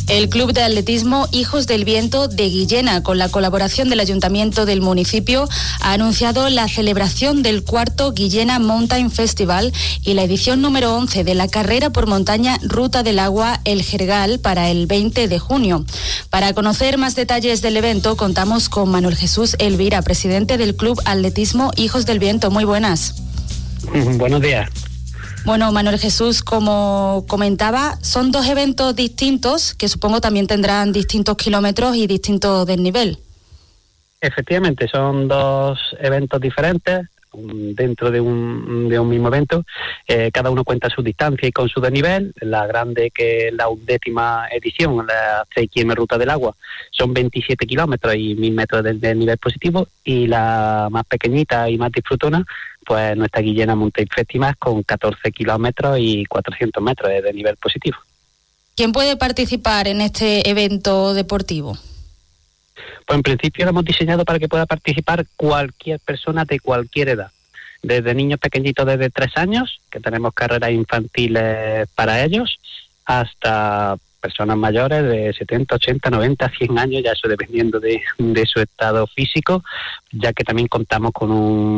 El Club de Atletismo Hijos del Viento de Guillena, con la colaboración del Ayuntamiento del municipio, ha anunciado la celebración del cuarto Guillena Mountain Festival y la edición número 11 de la carrera por montaña Ruta del Agua El Jergal para el 20 de junio. Para conocer más detalles del evento, contamos con Manuel Jesús Elvira, presidente del Club Atletismo Hijos del Viento. Muy buenas. Buenos días. Bueno, Manuel Jesús, como comentaba, son dos eventos distintos que supongo también tendrán distintos kilómetros y distintos desnivel. Efectivamente, son dos eventos diferentes dentro de un mismo evento. Cada uno cuenta su distancia y con su desnivel. La grande, que es la 11ª edición, la 6 km Ruta del Agua, son 27 kilómetros y 1000 metros de desnivel positivo. Y la más pequeñita y más disfrutona, pues nuestra Guillena Mountain Festival, con 14 kilómetros y 400 metros de nivel positivo. ¿Quién puede participar en este evento deportivo? Pues en principio lo hemos diseñado para que pueda participar cualquier persona de cualquier edad. Desde niños pequeñitos desde 3 años, que tenemos carreras infantiles para ellos, hasta personas mayores de 70, 80, 90, 100 años, ya eso dependiendo de su estado físico, ya que también contamos con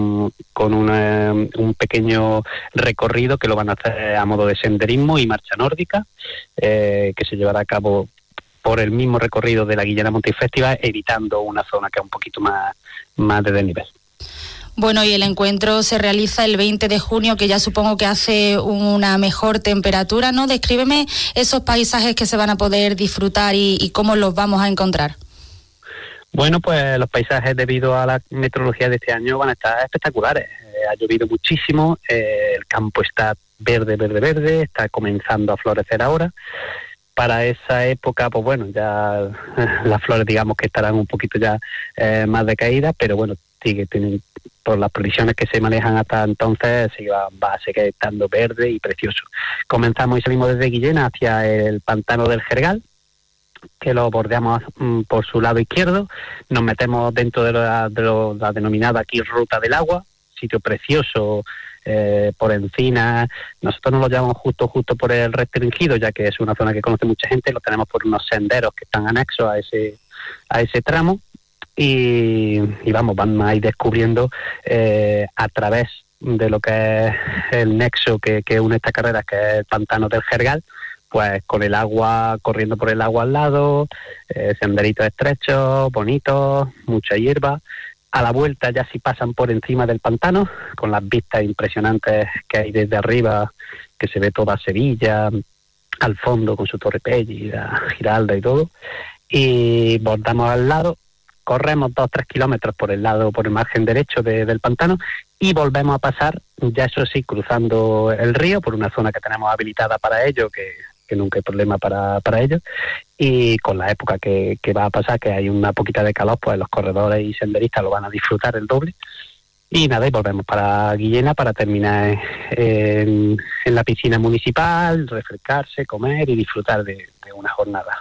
un pequeño recorrido que lo van a hacer a modo de senderismo y marcha nórdica, que se llevará a cabo por el mismo recorrido de la Guillena Mountain Festival, evitando una zona que es un poquito más de desnivel. Bueno, y el encuentro se realiza el 20 de junio, que ya supongo que hace una mejor temperatura, ¿no? Descríbeme esos paisajes que se van a poder disfrutar y cómo los vamos a encontrar. Bueno, pues los paisajes, debido a la meteorología de este año, van a estar espectaculares. Ha llovido muchísimo, el campo está verde, está comenzando a florecer ahora. Para esa época, pues bueno, ya las flores digamos que estarán un poquito ya más decaídas, pero bueno, tienen, por las previsiones que se manejan hasta entonces, va a seguir estando verde y precioso. Comenzamos y salimos desde Guillena hacia el pantano del Jergal, que lo bordeamos por su lado izquierdo. Nos metemos dentro de la denominada aquí Ruta del Agua, sitio precioso, por encinas. Nosotros no lo llevamos justo por el restringido, ya que es una zona que conoce mucha gente. Lo tenemos por unos senderos que están anexos a ese tramo, y vamos, van a ir descubriendo a través de lo que es el nexo que une esta carrera, que es el pantano del Jergal, pues con el agua, corriendo por el agua al lado, senderitos estrechos, bonitos, mucha hierba. A la vuelta ya sí pasan por encima del pantano, con las vistas impresionantes que hay desde arriba, que se ve toda Sevilla, al fondo con su Torre Pelli, la Giralda y todo. Y bordamos al lado, corremos 2-3 kilómetros por el margen derecho del pantano, y volvemos a pasar, ya eso sí, cruzando el río, por una zona que tenemos habilitada para ello, que nunca hay problema para ellos, y con la época que va a pasar, que hay una poquita de calor, pues los corredores y senderistas lo van a disfrutar el doble. Y nada, y volvemos para Guillena para terminar en la piscina municipal, refrescarse, comer y disfrutar de una jornada.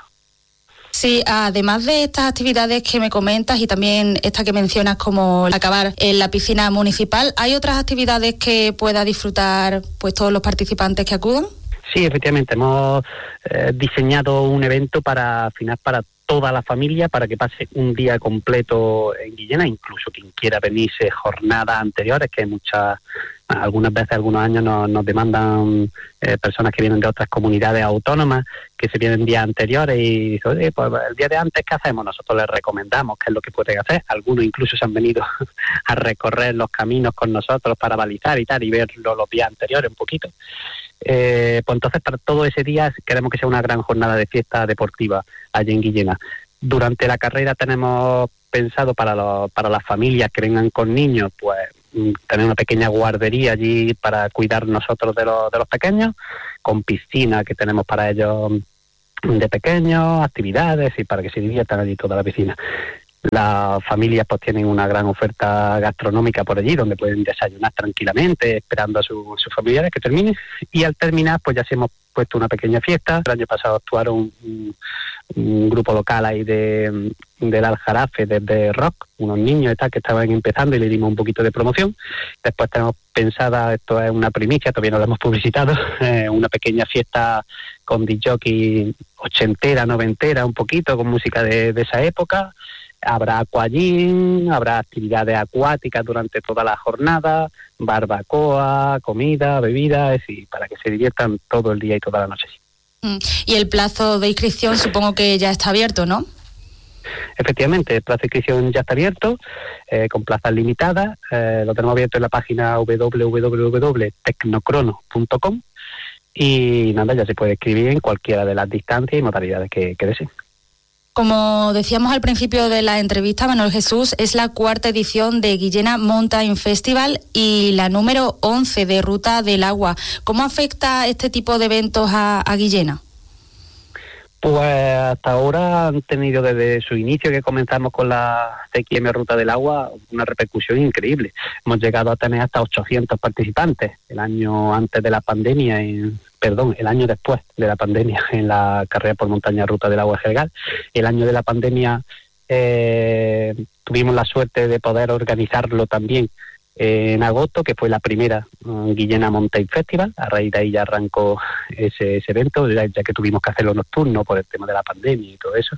Sí, además de estas actividades que me comentas y también esta que mencionas, como acabar en la piscina municipal, ¿hay otras actividades que pueda disfrutar pues todos los participantes que acudan? Sí, efectivamente, hemos diseñado un evento para toda la familia, para que pase un día completo en Guillena, incluso quien quiera venirse jornadas anteriores, que algunas veces, algunos años nos demandan personas que vienen de otras comunidades autónomas, que se vienen días anteriores y dicen, oye, pues el día de antes, ¿qué hacemos? Nosotros les recomendamos qué es lo que pueden hacer. Algunos incluso se han venido a recorrer los caminos con nosotros para balizar y tal, y verlo los días anteriores un poquito. Pues entonces, para todo ese día queremos que sea una gran jornada de fiesta deportiva allí en Guillena. Durante la carrera tenemos pensado para las familias que vengan con niños, pues tener una pequeña guardería allí para cuidar nosotros de los pequeños, con piscina que tenemos para ellos de pequeños, actividades, y para que se diviertan allí toda la piscina. Las familias pues tienen una gran oferta gastronómica por allí, donde pueden desayunar tranquilamente, esperando a sus familiares que terminen. Y al terminar, pues ya sí hemos puesto una pequeña fiesta. El año pasado actuaron un grupo local ahí del Aljarafe, desde rock, unos niños y tal que estaban empezando, y le dimos un poquito de promoción. Después tenemos pensada, esto es una primicia, todavía no lo hemos publicitado, una pequeña fiesta con disc-jockey ochentera, noventera, un poquito, con música de esa época. Habrá aquagym, habrá actividades acuáticas durante toda la jornada, barbacoa, comida, bebida, es decir, para que se diviertan todo el día y toda la noche. Y el plazo de inscripción supongo que ya está abierto, ¿no? Efectivamente, el plazo de inscripción ya está abierto, con plazas limitadas. Lo tenemos abierto en la página www.tecnocrono.com, y nada, ya se puede escribir en cualquiera de las distancias y modalidades que deseen. Como decíamos al principio de la entrevista, Manuel Jesús, es la 4ª edición de Guillena Mountain Festival y la número 11 de Ruta del Agua. ¿Cómo afecta este tipo de eventos a Guillena? Pues hasta ahora han tenido, desde su inicio que comenzamos con la CXM Ruta del Agua, una repercusión increíble. Hemos llegado a tener hasta 800 participantes el año antes de la pandemia, el año después de la pandemia, en la carrera por montaña Ruta del Agua Jergal. El año de la pandemia tuvimos la suerte de poder organizarlo también en agosto, que fue la primera Guillena Mountain Festival. A raíz de ahí ya arrancó ese evento, ya que tuvimos que hacerlo nocturno por el tema de la pandemia y todo eso.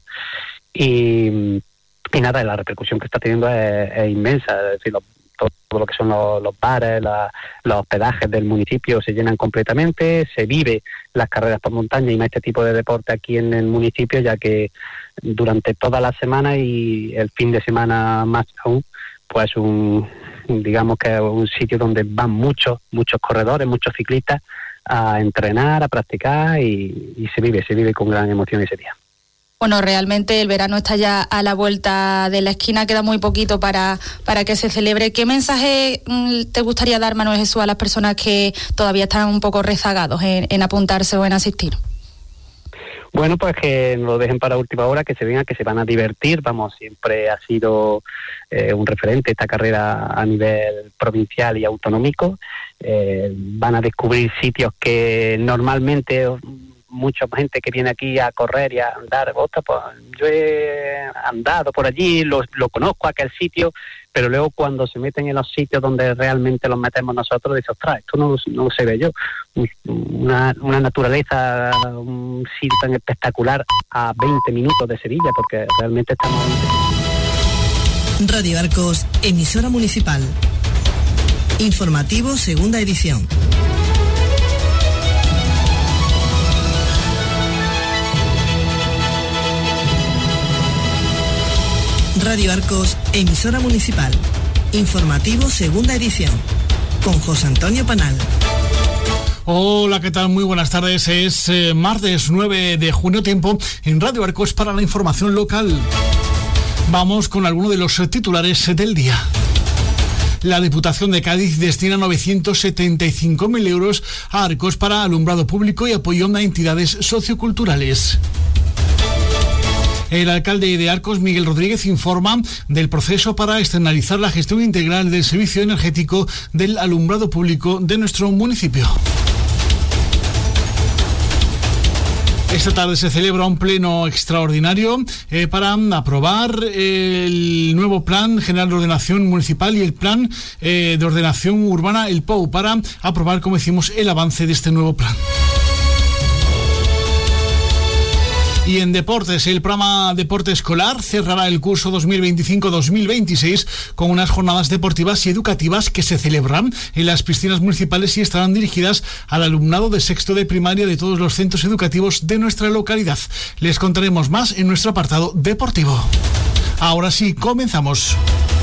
Y nada, la repercusión que está teniendo es inmensa. Es decir, todo lo que son los bares, los hospedajes del municipio se llenan completamente, se vive las carreras por montaña y más este tipo de deporte aquí en el municipio, ya que durante toda la semana y el fin de semana más aún, pues digamos que es un sitio donde van muchos corredores, muchos ciclistas a entrenar, a practicar, y se vive con gran emoción ese día. Bueno, realmente el verano está ya a la vuelta de la esquina, queda muy poquito para que se celebre. ¿Qué mensaje te gustaría dar, Manuel Jesús, a las personas que todavía están un poco rezagados en apuntarse o en asistir? Bueno, pues que no lo dejen para última hora, que se vengan, que se van a divertir. Vamos, siempre ha sido un referente esta carrera a nivel provincial y autonómico. Van a descubrir sitios que normalmente mucha gente que viene aquí a correr y a andar, pues yo he andado por allí, lo conozco aquel sitio, pero luego cuando se meten en los sitios donde realmente los metemos nosotros, dicen, ostras, esto no se ve yo. Una naturaleza, un sitio tan espectacular a 20 minutos de Sevilla, porque realmente estamos... Radio Arcos, emisora municipal. Informativo, segunda edición. Radio Arcos, emisora municipal. Informativo, segunda edición. Con José Antonio Panal. Hola, ¿qué tal? Muy buenas tardes. Es martes 9 de junio, tiempo en Radio Arcos para la información local. Vamos con algunos de los titulares del día. La Diputación de Cádiz destina 975.000 euros a Arcos para alumbrado público y apoyo a entidades socioculturales. El alcalde de Arcos, Miguel Rodríguez, informa del proceso para externalizar la gestión integral del servicio energético del alumbrado público de nuestro municipio. Esta tarde se celebra un pleno extraordinario para aprobar el nuevo Plan General de Ordenación Municipal y el Plan de Ordenación Urbana, el POU, para aprobar, como decimos, el avance de este nuevo plan. Y en deportes, el programa Deporte Escolar cerrará el curso 2025-2026 con unas jornadas deportivas y educativas que se celebrarán en las piscinas municipales y estarán dirigidas al alumnado de sexto de primaria de todos los centros educativos de nuestra localidad. Les contaremos más en nuestro apartado deportivo. Ahora sí, comenzamos.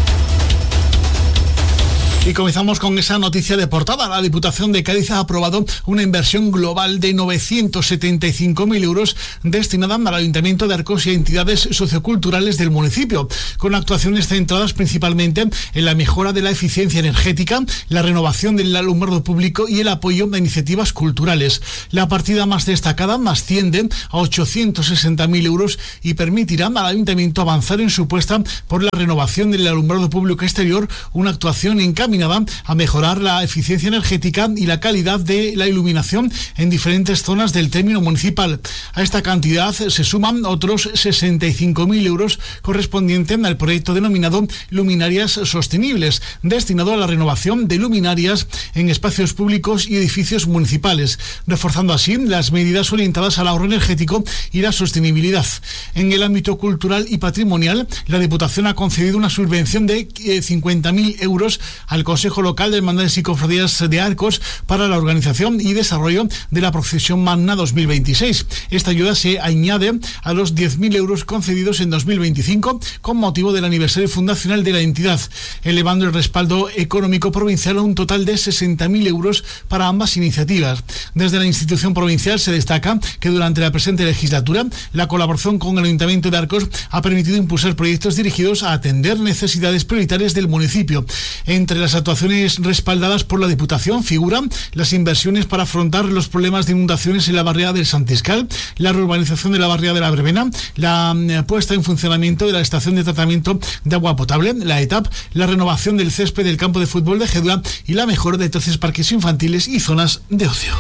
Y comenzamos con esa noticia de portada. La Diputación de Cádiz ha aprobado una inversión global de 975.000 euros destinada al Ayuntamiento de Arcos y a entidades socioculturales del municipio, con actuaciones centradas principalmente en la mejora de la eficiencia energética, la renovación del alumbrado público y el apoyo a iniciativas culturales. La partida más destacada asciende a 860.000 euros y permitirá al Ayuntamiento avanzar en su apuesta por la renovación del alumbrado público exterior, una actuación encaminada destinada a mejorar la eficiencia energética y la calidad de la iluminación en diferentes zonas del término municipal. A esta cantidad se suman otros 65.000 euros correspondientes al proyecto denominado Luminarias Sostenibles, destinado a la renovación de luminarias en espacios públicos y edificios municipales, reforzando así las medidas orientadas al ahorro energético y la sostenibilidad. En el ámbito cultural y patrimonial, la Diputación ha concedido una subvención de 50.000 euros al Consejo Local de Hermandades y Cofradías de Arcos para la organización y desarrollo de la Procesión Magna 2026. Esta ayuda se añade a los 10.000 euros concedidos en 2025 con motivo del aniversario fundacional de la entidad, elevando el respaldo económico provincial a un total de 60.000 euros para ambas iniciativas. Desde la institución provincial se destaca que durante la presente legislatura la colaboración con el Ayuntamiento de Arcos ha permitido impulsar proyectos dirigidos a atender necesidades prioritarias del municipio. Entre las actuaciones respaldadas por la Diputación figuran las inversiones para afrontar los problemas de inundaciones en la barriada del Santiscal, la reurbanización de la barriada de la Verbena, la puesta en funcionamiento de la estación de tratamiento de agua potable, la ETAP, la renovación del césped del campo de fútbol de Gédula y la mejora de 13 parques infantiles y zonas de ocio.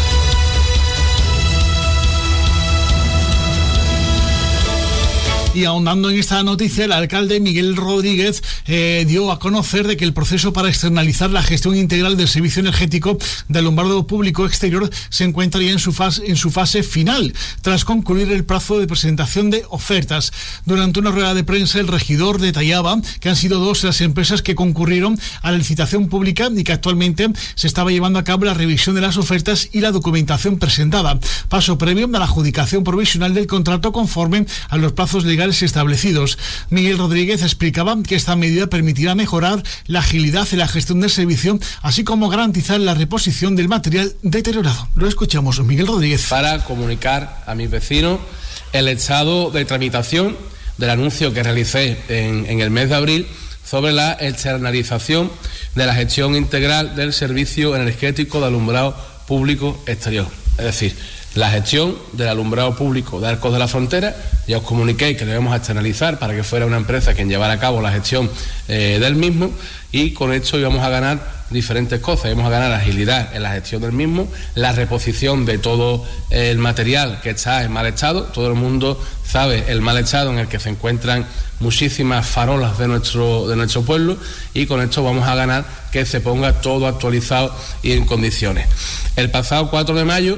Y ahondando en esta noticia, el alcalde Miguel Rodríguez dio a conocer de que el proceso para externalizar la gestión integral del servicio energético de alumbrado público exterior se encuentra ya en su fase final, tras concluir el plazo de presentación de ofertas. Durante una rueda de prensa, el regidor detallaba que han sido 2 las empresas que concurrieron a la licitación pública y que actualmente se estaba llevando a cabo la revisión de las ofertas y la documentación presentada, paso previo a la adjudicación provisional del contrato conforme a los plazos legales establecidos. Miguel Rodríguez explicaba que esta medida permitirá mejorar la agilidad en la gestión del servicio, así como garantizar la reposición del material deteriorado. Lo escuchamos, Miguel Rodríguez. Para comunicar a mis vecinos el estado de tramitación del anuncio que realicé en el mes de abril sobre la externalización de la gestión integral del servicio energético de alumbrado público exterior. Es decir, la gestión del alumbrado público de Arcos de la Frontera. Ya os comuniqué que lo íbamos a externalizar para que fuera una empresa quien llevara a cabo la gestión del mismo, y con esto íbamos a ganar diferentes cosas. Íbamos a ganar agilidad en la gestión del mismo, la reposición de todo el material que está en mal estado. Todo el mundo sabe el mal estado en el que se encuentran muchísimas farolas de nuestro pueblo, y con esto vamos a ganar que se ponga todo actualizado y en condiciones. El pasado 4 de mayo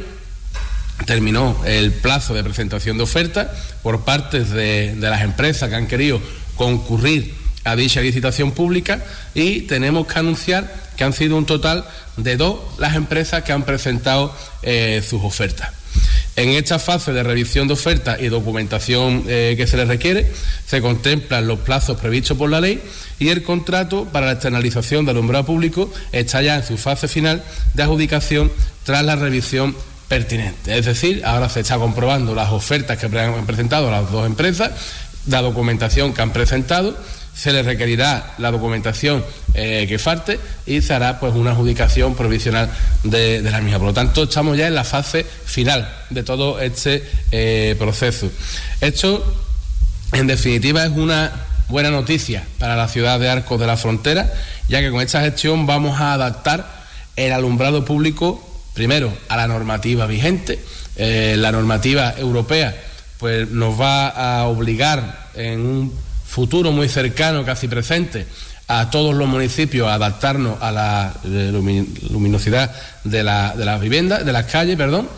terminó el plazo de presentación de ofertas por parte de las empresas que han querido concurrir a dicha licitación pública, y tenemos que anunciar que han sido un total de 2 las empresas que han presentado sus ofertas. En esta fase de revisión de ofertas y documentación que se les requiere, se contemplan los plazos previstos por la ley, y el contrato para la externalización del alumbrado público está ya en su fase final de adjudicación tras la revisión pertinente. Es decir, ahora se está comprobando las ofertas que han presentado las 2 empresas, la documentación que han presentado, se les requerirá la documentación que falte, y se hará pues una adjudicación provisional de la misma. Por lo tanto, estamos ya en la fase final de todo este proceso. Esto, en definitiva, es una buena noticia para la ciudad de Arcos de la Frontera, ya que con esta gestión vamos a adaptar el alumbrado público primero a la normativa vigente. La normativa europea pues nos va a obligar en un futuro muy cercano, casi presente, a todos los municipios a adaptarnos a la luminosidad de las viviendas, de las calles,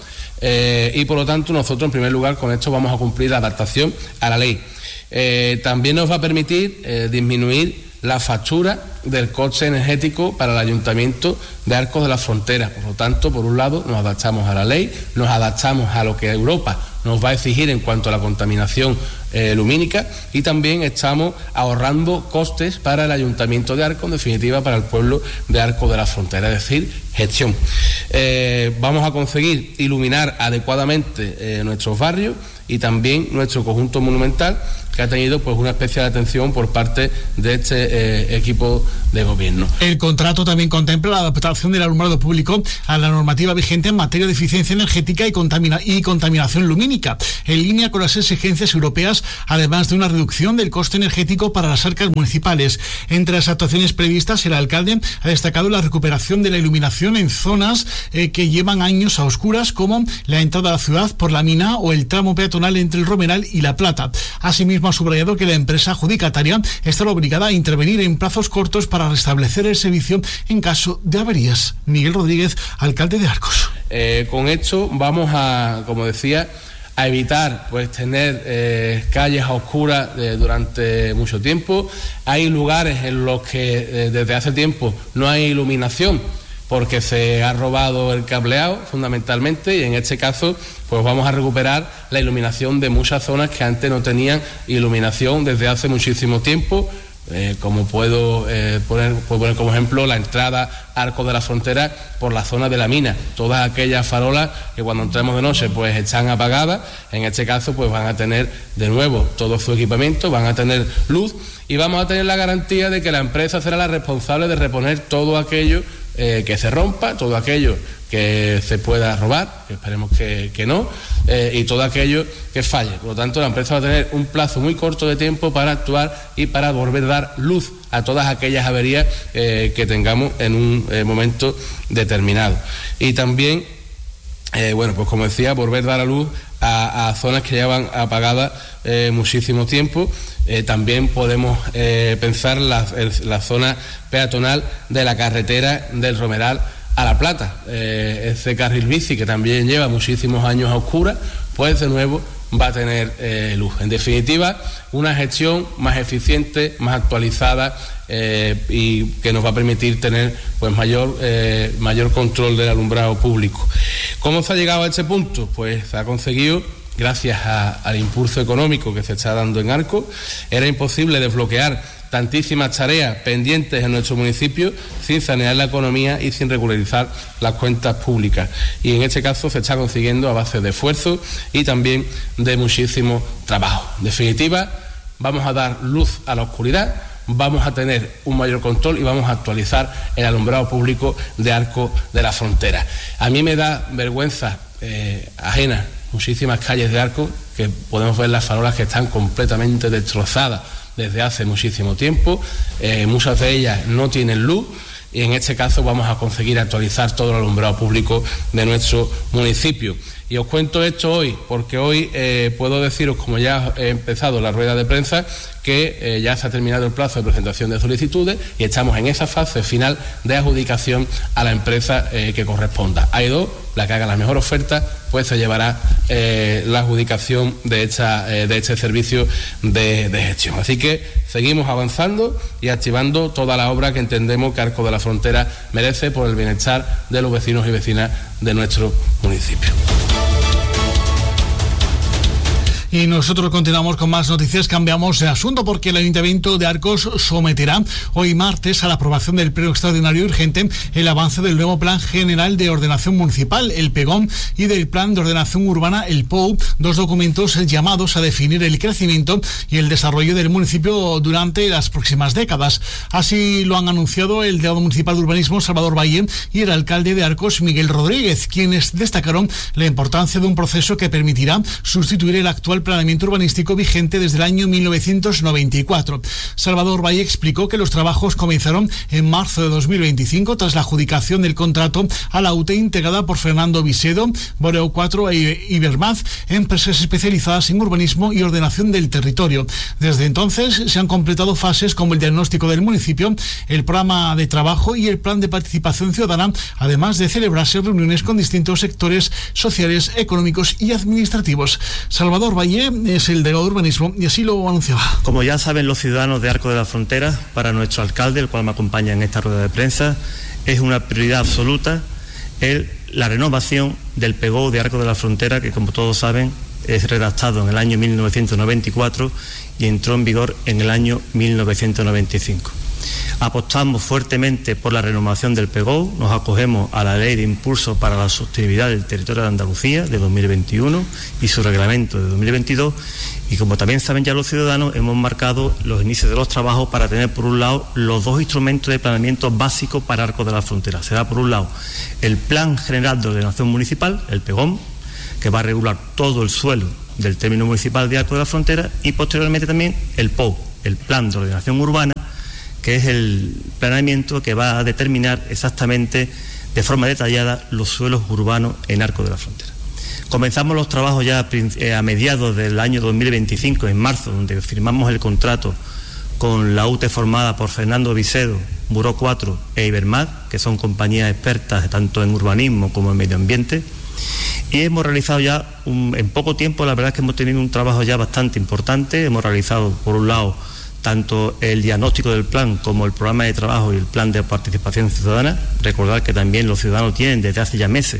y por lo tanto nosotros en primer lugar con esto vamos a cumplir la adaptación a la ley. También nos va a permitir disminuir la factura del coste energético para el Ayuntamiento de Arcos de la Frontera. Por lo tanto, por un lado, nos adaptamos a la ley, nos adaptamos a lo que Europa nos va a exigir en cuanto a la contaminación lumínica, y también estamos ahorrando costes para el Ayuntamiento de Arcos, en definitiva para el pueblo de Arcos de la Frontera, es decir, gestión. Vamos a conseguir iluminar adecuadamente nuestros barrios y también nuestro conjunto monumental, que ha tenido pues una especial atención por parte de este equipo de gobierno. El contrato también contempla la adaptación del alumbrado público a la normativa vigente en materia de eficiencia energética y contaminación lumínica, en línea con las exigencias europeas, además de una reducción del coste energético para las arcas municipales. Entre las actuaciones previstas, el alcalde ha destacado la recuperación de la iluminación en zonas que llevan años a oscuras, como la entrada a la ciudad por la mina o el tramo peatonal entre el Romeral y La Plata. Asimismo, ha subrayado que la empresa adjudicataria estará obligada a intervenir en plazos cortos para restablecer el servicio en caso de averías. Miguel Rodríguez, alcalde de Arcos. Con esto vamos a, como decía, a evitar pues tener calles a oscuras durante mucho tiempo. Hay lugares en los que desde hace tiempo no hay iluminación porque se ha robado el cableado fundamentalmente, y en este caso pues vamos a recuperar la iluminación de muchas zonas que antes no tenían iluminación desde hace muchísimo tiempo. Como puedo poner como ejemplo la entrada Arcos de la Frontera por la zona de la mina. Todas aquellas farolas que cuando entremos de noche pues están apagadas, en este caso pues van a tener de nuevo todo su equipamiento, van a tener luz, y vamos a tener la garantía de que la empresa será la responsable de reponer todo aquello que se rompa, todo aquello que se pueda robar, que esperemos que no, y todo aquello que falle. Por lo tanto, la empresa va a tener un plazo muy corto de tiempo para actuar y para volver a dar luz a todas aquellas averías que tengamos en un momento determinado. Y también, pues como decía, volver a dar a luz a zonas que llevan apagadas muchísimo tiempo. También podemos pensar la zona peatonal de la carretera del Romeral a La Plata, ese carril bici que también lleva muchísimos años a oscuras, pues de nuevo va a tener luz. En definitiva, una gestión más eficiente, más actualizada, y que nos va a permitir tener pues mayor control del alumbrado público. ¿Cómo se ha llegado a este punto? Pues se ha conseguido gracias al impulso económico que se está dando en Arcos. Era imposible desbloquear tantísimas tareas pendientes en nuestro municipio sin sanear la economía y sin regularizar las cuentas públicas. Y en este caso se está consiguiendo a base de esfuerzo y también de muchísimo trabajo. En definitiva, vamos a dar luz a la oscuridad, vamos a tener un mayor control y vamos a actualizar el alumbrado público de Arcos de la Frontera. A mí me da vergüenza ajena muchísimas calles de Arcos, que podemos ver las farolas que están completamente destrozadas desde hace muchísimo tiempo. Muchas de ellas no tienen luz, y en este caso vamos a conseguir actualizar todo el alumbrado público de nuestro municipio. Y os cuento esto hoy porque hoy puedo deciros, como ya he empezado la rueda de prensa, que ya se ha terminado el plazo de presentación de solicitudes y estamos en esa fase final de adjudicación a la empresa que corresponda. Hay dos, la que haga la mejor oferta pues se llevará la adjudicación de este servicio de gestión. Así que seguimos avanzando y activando toda la obra que entendemos que Arcos de la Frontera merece por el bienestar de los vecinos y vecinas de nuestro municipio. Y nosotros continuamos con más noticias. Cambiamos de asunto porque el Ayuntamiento de Arcos someterá hoy martes a la aprobación del Pleno Extraordinario Urgente el avance del nuevo Plan General de Ordenación Municipal, el PEGOM, y del Plan de Ordenación Urbana, el POU, dos documentos llamados a definir el crecimiento y el desarrollo del municipio durante las próximas décadas. Así lo han anunciado el delegado municipal de urbanismo, Salvador Valle, y el alcalde de Arcos, Miguel Rodríguez, quienes destacaron la importancia de un proceso que permitirá sustituir el actual planeamiento urbanístico vigente desde el año 1994. Salvador Valle explicó que los trabajos comenzaron en marzo de 2025 tras la adjudicación del contrato a la UTE integrada por Fernando Visedo, Boreo 4 e Ibermaz, empresas especializadas en urbanismo y ordenación del territorio. Desde entonces se han completado fases como el diagnóstico del municipio, el programa de trabajo y el plan de participación ciudadana, además de celebrarse reuniones con distintos sectores sociales, económicos y administrativos. Salvador Valle es el delegado de urbanismo y así lo anunciaba. Como ya saben los ciudadanos de Arcos de la Frontera, para nuestro alcalde, el cual me acompaña en esta rueda de prensa, es una prioridad absoluta la renovación del PEGO de Arcos de la Frontera, que como todos saben es redactado en el año 1994 y entró en vigor en el año 1995. Apostamos fuertemente por la renovación del PEGO, nos acogemos a la Ley de Impulso para la Sostenibilidad del Territorio de Andalucía de 2021 y su reglamento de 2022, y como también saben ya los ciudadanos, hemos marcado los inicios de los trabajos para tener por un lado los dos instrumentos de planeamiento básicos para Arcos de la Frontera. Será por un lado el Plan General de Ordenación Municipal, el PEGOM, que va a regular todo el suelo del término municipal de Arcos de la Frontera, y posteriormente también el POU, el Plan de Ordenación Urbana, que es el planeamiento que va a determinar exactamente de forma detallada los suelos urbanos en Arcos de la Frontera. Comenzamos los trabajos ya a mediados del año 2025, en marzo, donde firmamos el contrato con la UTE formada por Fernando Vicedo, Buró 4 e Ibermad, que son compañías expertas tanto en urbanismo como en medio ambiente. Y hemos realizado ya, en poco tiempo, la verdad es que hemos tenido un trabajo ya bastante importante. Hemos realizado, por un lado, tanto el diagnóstico del plan como el programa de trabajo y el plan de participación ciudadana. Recordar que también los ciudadanos tienen desde hace ya meses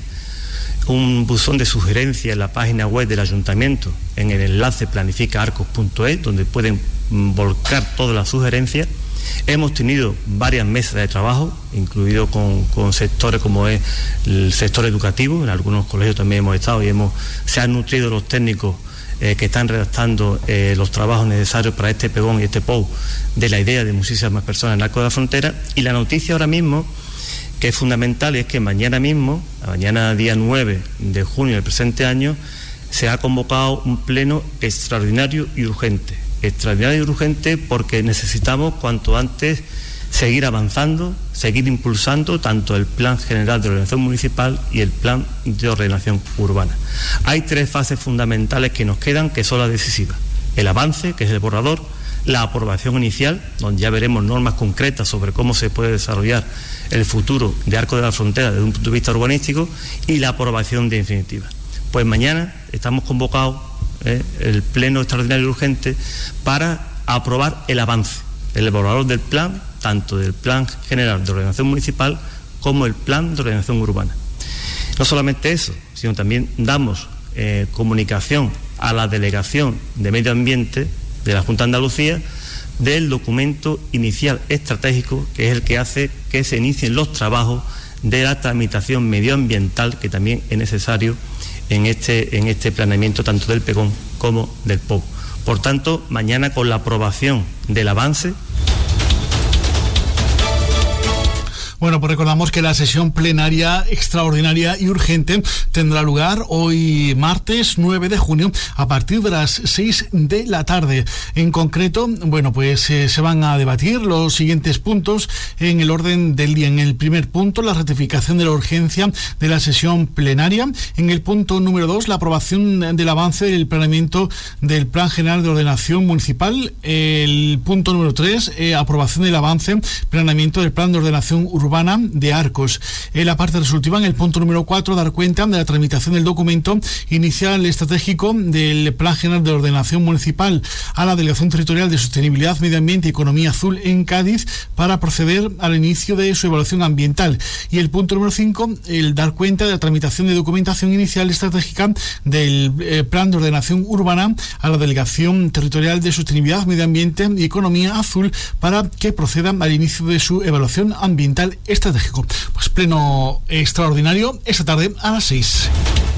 un buzón de sugerencias en la página web del Ayuntamiento, en el enlace planificaarcos.es, donde pueden volcar todas las sugerencias. Hemos tenido varias mesas de trabajo, incluido con sectores como es el sector educativo. En algunos colegios también hemos estado y se han nutrido los técnicos que están redactando los trabajos necesarios para este PEGOM y este POU de la idea de muchísimas personas en Arcos de la Frontera. Y la noticia ahora mismo, que es fundamental, es que mañana mismo, mañana día 9 de junio del presente año, se ha convocado un pleno extraordinario y urgente. Extraordinario y urgente porque necesitamos cuanto antes seguir avanzando, seguir impulsando tanto el Plan General de Ordenación Municipal y el Plan de Ordenación Urbana. Hay tres fases fundamentales que nos quedan, que son las decisivas: el avance, que es el borrador; la aprobación inicial, donde ya veremos normas concretas sobre cómo se puede desarrollar el futuro de Arcos de la Frontera desde un punto de vista urbanístico; y la aprobación definitiva. Pues mañana estamos convocados, el pleno extraordinario y urgente, para aprobar el avance, el borrador del plan, tanto del Plan General de Ordenación Municipal como el Plan de Ordenación Urbana. No solamente eso, sino también damos comunicación a la Delegación de Medio Ambiente de la Junta de Andalucía del documento inicial estratégico, que es el que hace que se inicien los trabajos de la tramitación medioambiental, que también es necesario en este planeamiento tanto del PEGOM como del POU. Por tanto, mañana, con la aprobación del avance. Bueno, pues recordamos que la sesión plenaria extraordinaria y urgente tendrá lugar hoy martes 9 de junio a partir de las 6 de la tarde. En concreto, bueno, pues se van a debatir los siguientes puntos en el orden del día. En el primer punto, la ratificación de la urgencia de la sesión plenaria. En el punto número 2, la aprobación del avance del planeamiento del Plan General de Ordenación Municipal. El punto número 3, aprobación del avance, planeamiento del Plan de Ordenación Urbana de Arcos. En la parte resolutiva, en el punto número 4, dar cuenta de la tramitación del documento inicial estratégico del Plan General de Ordenación Municipal a la Delegación Territorial de Sostenibilidad, Medio Ambiente y Economía Azul en Cádiz para proceder al inicio de su evaluación ambiental. Y el punto número 5, el dar cuenta de la tramitación de documentación inicial estratégica del Plan de Ordenación Urbana a la Delegación Territorial de Sostenibilidad, Medio Ambiente y Economía Azul para que procedan al inicio de su evaluación ambiental estratégico. Pues pleno extraordinario esta tarde a las 6.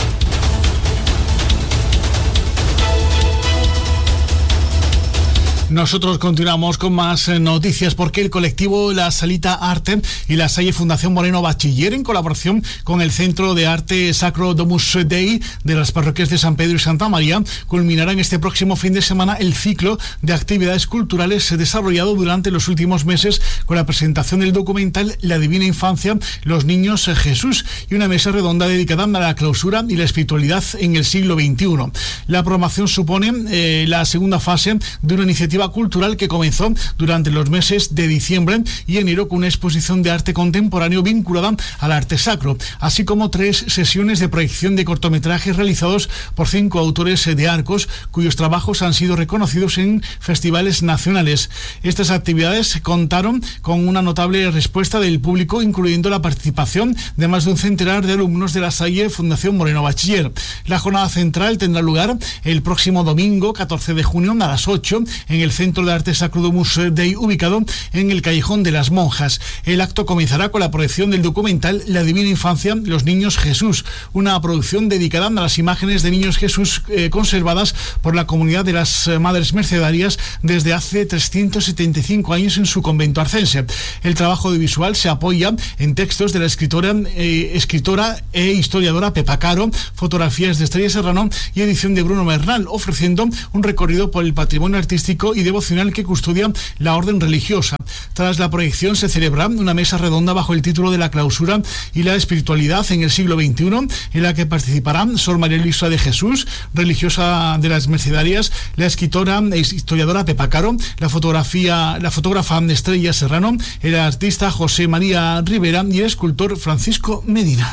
Nosotros continuamos con más noticias, porque el colectivo La Salita Arte y la Salle Fundación Moreno Bachiller, en colaboración con el Centro de Arte Sacro Domus Dei de las parroquias de San Pedro y Santa María, culminarán este próximo fin de semana el ciclo de actividades culturales desarrollado durante los últimos meses con la presentación del documental La Divina Infancia, los niños Jesús, y una mesa redonda dedicada a la clausura y la espiritualidad en el siglo XXI. La programación supone la segunda fase de una iniciativa cultural que comenzó durante los meses de diciembre y enero con una exposición de arte contemporáneo vinculada al arte sacro, así como 3 sesiones de proyección de cortometrajes realizados por 5 autores de Arcos, cuyos trabajos han sido reconocidos en festivales nacionales. Estas actividades contaron con una notable respuesta del público, incluyendo la participación de más de un centenar de alumnos de la Salle Fundación Moreno Bachiller. La jornada central tendrá lugar el próximo domingo 14 de junio a las 8 en el Centro de Arte Sacro Domus Dei, ubicado en el Callejón de las Monjas. El acto comenzará con la proyección del documental La Divina Infancia, los Niños Jesús, una producción dedicada a las imágenes de Niños Jesús conservadas por la comunidad de las Madres Mercedarias desde hace 375 años en su convento arcense. El trabajo audiovisual se apoya en textos de la escritora e historiadora Pepa Caro, fotografías de Estrella Serrano y edición de Bruno Bernal, ofreciendo un recorrido por el patrimonio artístico y devocional que custodia la orden religiosa. Tras la proyección se celebra una mesa redonda bajo el título de La clausura y la espiritualidad en el siglo XXI, en la que participarán Sor María Luisa de Jesús, religiosa de las Mercedarias, la escritora e historiadora Pepa Caro, la fotógrafa Estrella Serrano, el artista José María Rivera y el escultor Francisco Medina.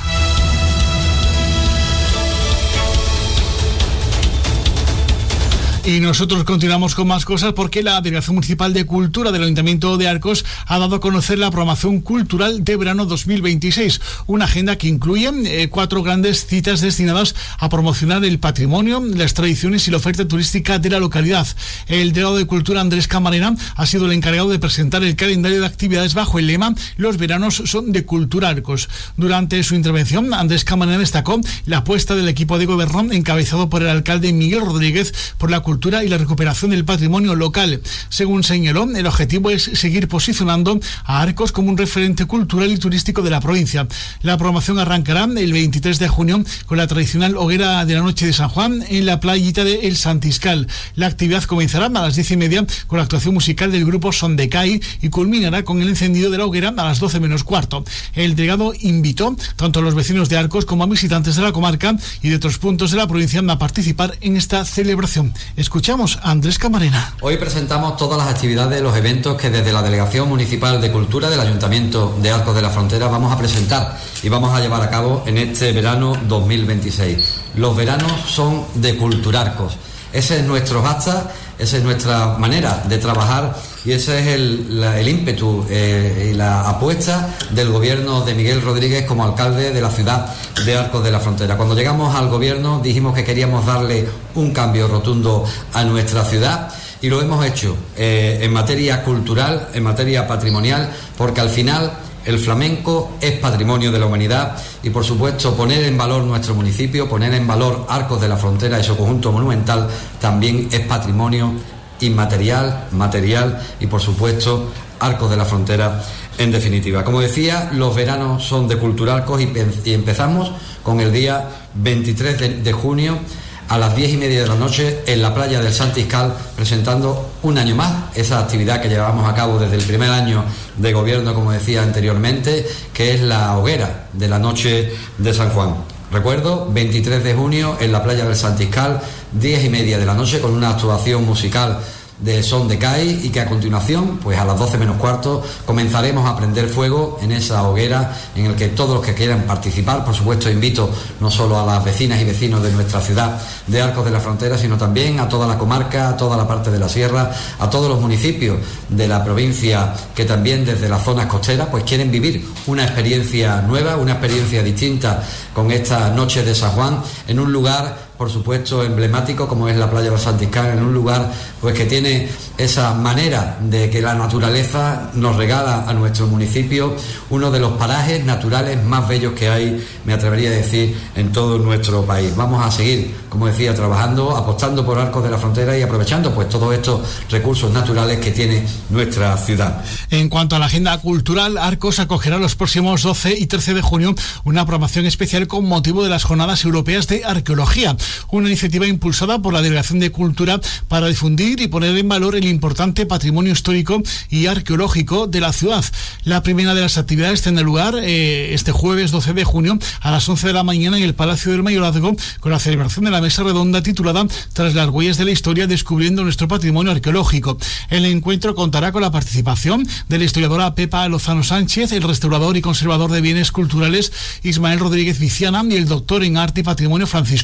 Y nosotros continuamos con más cosas porque la Delegación Municipal de Cultura del Ayuntamiento de Arcos ha dado a conocer la programación cultural de verano 2026, una agenda que incluye 4 grandes citas destinadas a promocionar el patrimonio, las tradiciones y la oferta turística de la localidad. El delegado de Cultura, Andrés Camarena, ha sido el encargado de presentar el calendario de actividades bajo el lema Los veranos son de Cultura Arcos. Durante su intervención, Andrés Camarena destacó la apuesta del equipo de gobierno encabezado por el alcalde Miguel Rodríguez por la cultura y la recuperación del patrimonio local. Según señaló, el objetivo es seguir posicionando a Arcos como un referente cultural y turístico de la provincia. La programación arrancará el 23 de junio con la tradicional hoguera de la noche de San Juan en la playita de El Santiscal. La actividad comenzará a las 10:30 con la actuación musical del grupo Son de Cai y culminará con el encendido de la hoguera a las 12 menos cuarto. El delegado invitó tanto a los vecinos de Arcos como a visitantes de la comarca y de otros puntos de la provincia a participar en esta celebración. Escuchamos a Andrés Camarena. Hoy presentamos todas las actividades, los eventos que desde la Delegación Municipal de Cultura del Ayuntamiento de Arcos de la Frontera vamos a presentar y vamos a llevar a cabo en este verano 2026. Los veranos son de Cultura Arcos. Ese es nuestro hashtag, esa es nuestra manera de trabajar y ese es el ímpetu y la apuesta del gobierno de Miguel Rodríguez como alcalde de la ciudad de Arcos de la Frontera. Cuando llegamos al gobierno dijimos que queríamos darle un cambio rotundo a nuestra ciudad y lo hemos hecho en materia cultural, en materia patrimonial, porque al final el flamenco es patrimonio de la humanidad y, por supuesto, poner en valor nuestro municipio, poner en valor Arcos de la Frontera y su conjunto monumental también es patrimonio inmaterial, material y, por supuesto, Arcos de la Frontera en definitiva. Como decía, los veranos son de Cultura Arcos y empezamos con el día 23 de junio a las 10:30 de la noche en la playa del Santiscal, presentando un año más esa actividad que llevamos a cabo desde el primer año de gobierno, como decía anteriormente, que es la hoguera de la noche de San Juan. Recuerdo, 23 de junio en la playa del Santiscal, 10:30 de la noche, con una actuación musical de Son de Cai y que a continuación, pues a las 12 menos cuarto, comenzaremos a prender fuego en esa hoguera en el que todos los que quieran participar, por supuesto invito no solo a las vecinas y vecinos de nuestra ciudad de Arcos de la Frontera, sino también a toda la comarca, a toda la parte de la sierra, a todos los municipios de la provincia que también desde las zonas costeras pues quieren vivir una experiencia nueva, una experiencia distinta con esta noche de San Juan en un lugar, por supuesto, emblemático como es la playa del Santiscal, en un lugar pues que tiene esa manera de que la naturaleza nos regala a nuestro municipio uno de los parajes naturales más bellos que hay, me atrevería a decir, en todo nuestro país. Vamos a seguir, como decía, trabajando, apostando por Arcos de la Frontera y aprovechando pues todos estos recursos naturales que tiene nuestra ciudad. En cuanto a la agenda cultural, Arcos acogerá los próximos 12 y 13 de junio una programación especial con motivo de las Jornadas Europeas de Arqueología, una iniciativa impulsada por la Delegación de Cultura para difundir y poner en valor el importante patrimonio histórico y arqueológico de la ciudad. La primera de las actividades tendrá lugar este jueves 12 de junio a las 11 de la mañana en el Palacio del Mayorazgo con la celebración de la mesa redonda titulada Tras las huellas de la historia, descubriendo nuestro patrimonio arqueológico. El encuentro contará con la participación de la historiadora Pepa Lozano Sánchez, el restaurador y conservador de bienes culturales Ismael Rodríguez Viciana y el doctor en arte y patrimonio Francisco Medina.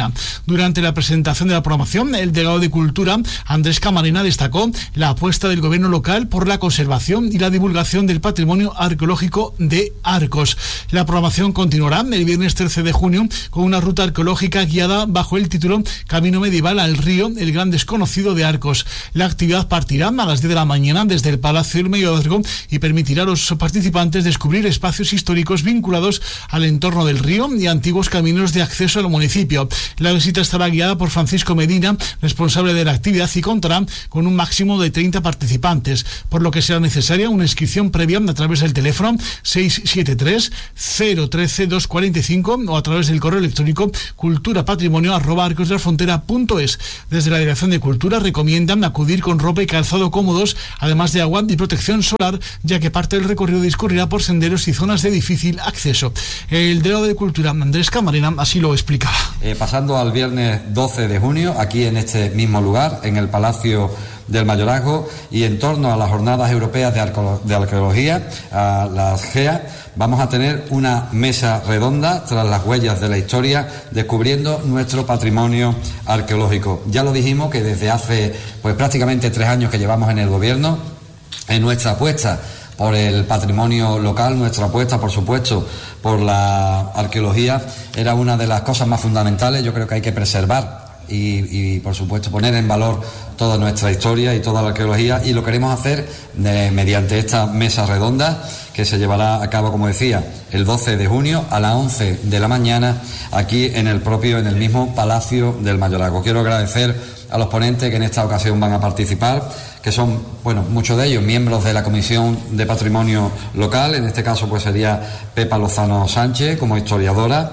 Frontera. Durante la presentación de la programación, el delegado de Cultura, Andrés Camarena, destacó la apuesta del gobierno local por la conservación y la divulgación del patrimonio arqueológico de Arcos. La programación continuará el viernes 13 de junio con una ruta arqueológica guiada bajo el título Camino Medieval al Río, el gran desconocido de Arcos. La actividad partirá a las 10 de la mañana desde el Palacio del Mayorazgo y permitirá a los participantes descubrir espacios históricos vinculados al entorno del río y antiguos caminos de acceso al municipio. La visita estará guiada por Francisco Medina, responsable de la actividad, y contará con un máximo de 30 participantes, por lo que será necesaria una inscripción previa a través del teléfono 673 013 245 o a través del correo electrónico culturapatrimonio@arcosdelafrontera.es. Desde la Dirección de Cultura recomiendan acudir con ropa y calzado cómodos, además de agua y protección solar, ya que parte del recorrido discurrirá por senderos y zonas de difícil acceso. El delegado de Cultura, Andrés Camarena, así lo explicaba. Pasando al viernes 12 de junio, aquí en este mismo lugar, en el Palacio del Mayorazgo, y en torno a las Jornadas Europeas de Arqueología, a las GEA, vamos a tener una mesa redonda tras las huellas de la historia, descubriendo nuestro patrimonio arqueológico. Ya lo dijimos que desde hace prácticamente 3 años que llevamos en el gobierno, en nuestra apuesta por el patrimonio local, nuestra apuesta, por supuesto, por la arqueología, era una de las cosas más fundamentales. Yo creo que hay que preservar y por supuesto, poner en valor toda nuestra historia y toda la arqueología, y lo queremos hacer mediante esta mesa redonda que se llevará a cabo, como decía, el 12 de junio a las 11 de la mañana aquí en el mismo Palacio del Mayorazgo. Quiero agradecer a los ponentes que en esta ocasión van a participar, que son, muchos de ellos miembros de la Comisión de Patrimonio Local. En este caso sería Pepa Lozano Sánchez como historiadora,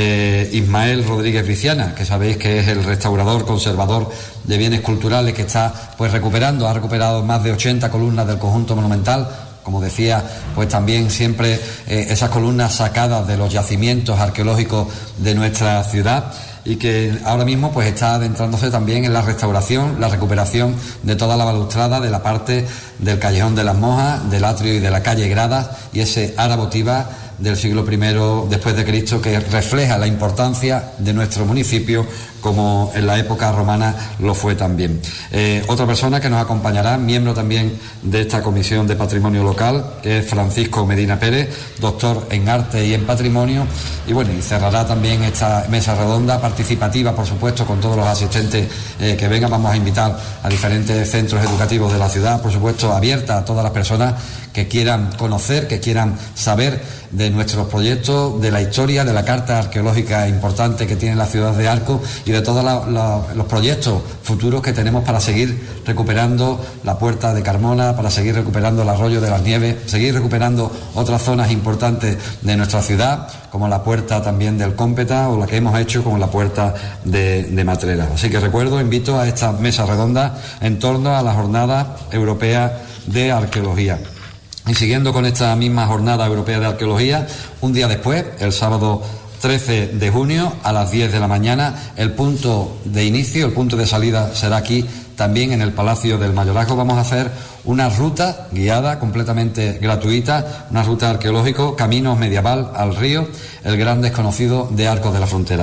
Ismael Rodríguez Viciana, que sabéis que es el restaurador conservador de bienes culturales, que está ha recuperado más de 80 columnas del conjunto monumental. Como decía, también siempre esas columnas sacadas de los yacimientos arqueológicos de nuestra ciudad, y que ahora mismo está adentrándose también en la restauración, la recuperación de toda la balustrada de la parte del Callejón de las Mojas, del atrio y de la calle Gradas, y ese ara votiva del siglo I después de Cristo, que refleja la importancia de nuestro municipio, como en la época romana lo fue también. Otra persona que nos acompañará, miembro también de esta Comisión de Patrimonio Local, que es Francisco Medina Pérez, doctor en Arte y en Patrimonio, y cerrará también esta mesa redonda participativa, por supuesto, con todos los asistentes que vengan. Vamos a invitar a diferentes centros educativos de la ciudad, por supuesto, abierta a todas las personas que quieran conocer, que quieran saber de nuestros proyectos, de la historia, de la carta arqueológica importante que tiene la ciudad de Arcos, y de todos los proyectos futuros que tenemos para seguir recuperando la Puerta de Carmona, para seguir recuperando el Arroyo de las Nieves, seguir recuperando otras zonas importantes de nuestra ciudad, como la Puerta también del Cómpeta, o la que hemos hecho como la Puerta de Matrera. Así que invito a esta mesa redonda en torno a la Jornada Europea de Arqueología. Y siguiendo con esta misma Jornada Europea de Arqueología, un día después, el sábado 13 de junio a las 10 de la mañana, el punto de inicio, el punto de salida será aquí también en el Palacio del Mayorazgo. Vamos a hacer una ruta guiada completamente gratuita, una ruta arqueológica, Camino Medieval al Río, el gran desconocido de Arcos de la Frontera.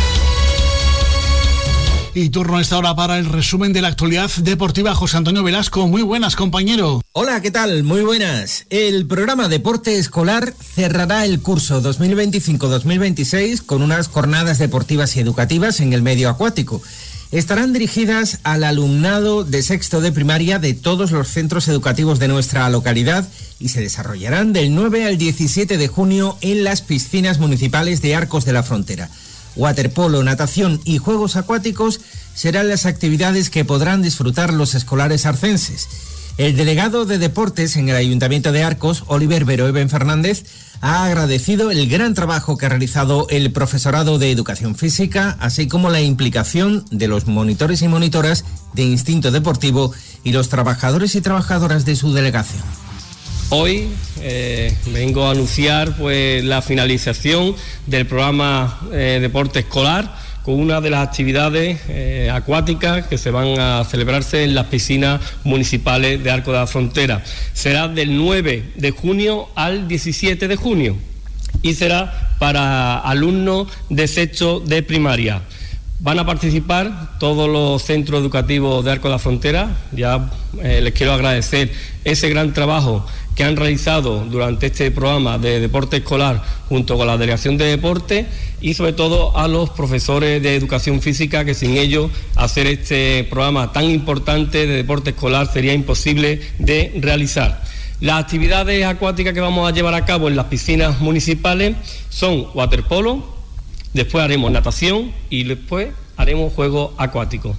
Y turno a esta hora para el resumen de la actualidad deportiva. José Antonio Velasco, muy buenas, compañero. Hola, ¿qué tal? Muy buenas. El programa Deporte Escolar cerrará el curso 2025-2026 con unas jornadas deportivas y educativas en el medio acuático. Estarán dirigidas al alumnado de sexto de primaria de todos los centros educativos de nuestra localidad y se desarrollarán del 9 al 17 de junio en las piscinas municipales de Arcos de la Frontera. Waterpolo, natación y juegos acuáticos serán las actividades que podrán disfrutar los escolares arcenses. El delegado de Deportes en el Ayuntamiento de Arcos, Oliver Beroeben Fernández, ha agradecido el gran trabajo que ha realizado el profesorado de Educación Física, así como la implicación de los monitores y monitoras de Instinto Deportivo y los trabajadores y trabajadoras de su delegación. Hoy vengo a anunciar la finalización del programa Deporte Escolar con una de las actividades acuáticas que se van a celebrarse en las piscinas municipales de Arcos de la Frontera. Será del 9 de junio al 17 de junio y será para alumnos de sexto de primaria. Van a participar todos los centros educativos de Arcos de la Frontera. Ya les quiero agradecer ese gran trabajo que han realizado durante este programa de deporte escolar junto con la Delegación de Deporte, y sobre todo a los profesores de educación física, que sin ellos hacer este programa tan importante de deporte escolar sería imposible de realizar. Las actividades acuáticas que vamos a llevar a cabo en las piscinas municipales son waterpolo, después haremos natación y después haremos juegos acuáticos.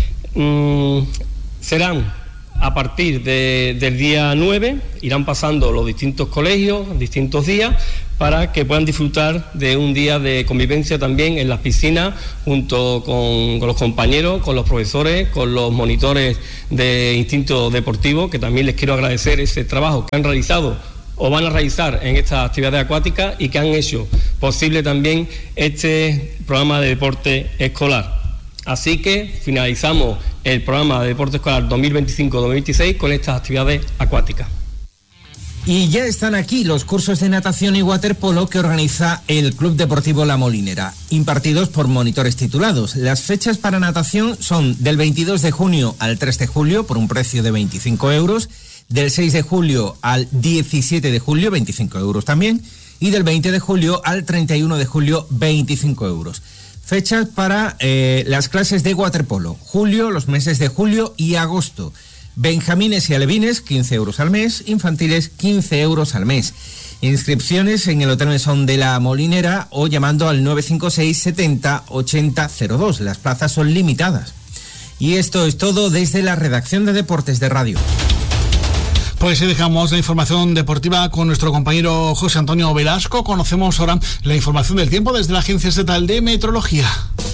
Serán a partir del día 9, irán pasando los distintos colegios, distintos días, para que puedan disfrutar de un día de convivencia también en las piscinas, junto con los compañeros, con los profesores, con los monitores de instinto deportivo, que también les quiero agradecer ese trabajo que han realizado o van a realizar en estas actividades acuáticas y que han hecho posible también este programa de deporte escolar. Así que finalizamos el programa de deporte escolar 2025-2026 con estas actividades acuáticas. Y ya están aquí los cursos de natación y waterpolo que organiza el Club Deportivo La Molinera, impartidos por monitores titulados. Las fechas para natación son del 22 de junio al 3 de julio por un precio de 25 euros, del 6 de julio al 17 de julio, 25 euros también, y del 20 de julio al 31 de julio, 25 euros. Fechas para las clases de waterpolo: julio, los meses de julio y agosto. Benjamines y alevines, 15 euros al mes, infantiles, 15 euros al mes. Inscripciones en el Hotel Mesón de La Molinera o llamando al 956 70 80 02. Las plazas son limitadas. Y esto es todo desde la redacción de Deportes de Radio. Pues sí, dejamos la información deportiva con nuestro compañero José Antonio Velasco. Conocemos ahora la información del tiempo desde la Agencia Estatal de Meteorología.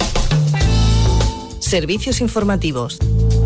Servicios informativos.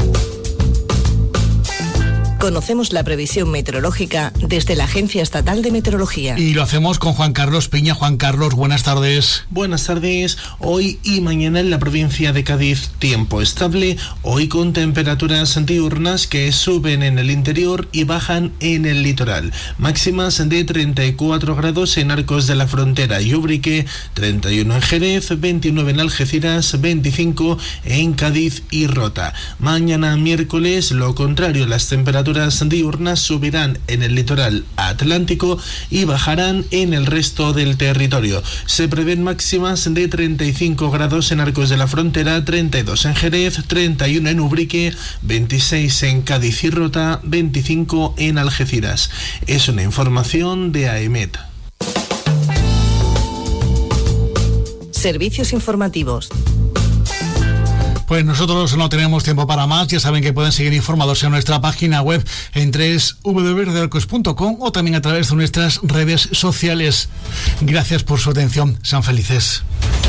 Conocemos la previsión meteorológica desde la Agencia Estatal de Meteorología. Y lo hacemos con Juan Carlos Piña. Juan Carlos, buenas tardes. Buenas tardes. Hoy y mañana en la provincia de Cádiz, tiempo estable, hoy con temperaturas diurnas que suben en el interior y bajan en el litoral. Máximas de 34 grados en Arcos de la Frontera y Ubrique, 31 en Jerez, 29 en Algeciras, 25 en Cádiz y Rota. Mañana miércoles, lo contrario, las temperaturas diurnas subirán en el litoral atlántico y bajarán en el resto del territorio. Se prevén máximas de 35 grados en Arcos de la Frontera, 32 en Jerez, 31 en Ubrique, 26 en Cádiz y Rota, 25 en Algeciras. Es una información de AEMET. Servicios informativos. Pues nosotros no tenemos tiempo para más. Ya saben que pueden seguir informados en nuestra página web en www.arcos.com o también a través de nuestras redes sociales. Gracias por su atención. Sean felices.